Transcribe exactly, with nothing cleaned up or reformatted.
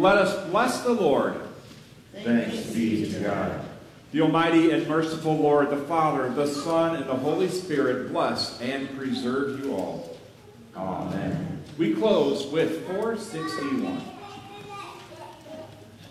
Let us bless the Lord. Thanks be to God. The Almighty and merciful Lord, the Father, the Son, and the Holy Spirit bless and preserve you all. Amen. We close with four sixty-one.